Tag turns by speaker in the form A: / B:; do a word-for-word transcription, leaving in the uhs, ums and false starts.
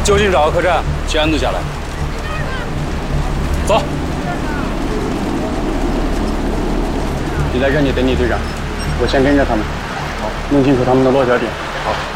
A: 就近找个客栈，先安顿下来。走。
B: 你在这里等你队长，我先跟着他们，好，弄清楚他们的落脚点。
A: 好。